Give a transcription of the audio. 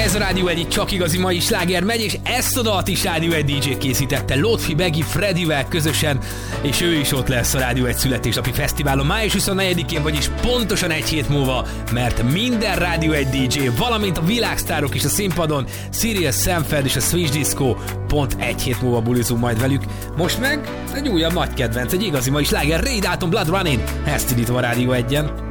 Ez a Rádió 1 csak igazi mai sláger megy, és ezt a dalt is Rádió 1 DJ készítette Lotfi Begi Fredivel közösen, és ő is ott lesz a Rádió 1 születésnapi fesztiválon május 24-én, vagyis pontosan egy hét múlva, mert minden Rádió 1 DJ, valamint a világsztárok is a színpadon, Sirius Sanford és a Switch Disco pont egy hét múlva bulizunk majd velük. Most meg egy újabb nagy kedvenc, egy igazi mai sláger, Ray Dalton Blood Running, ezt indítom a Rádió 1-en.